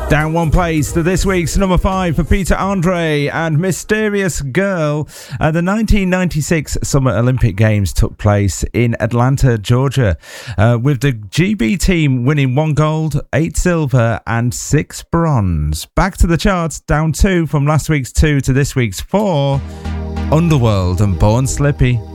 Down one place to this week's number 5 for Peter Andre and Mysterious Girl. The 1996 Summer Olympic Games took place in Atlanta, Georgia, with the GB team winning 1 gold, 8 silver and 6 bronze. Back to the charts, down 2 from last week's 2 to this week's 4. Underworld and Born Slippy.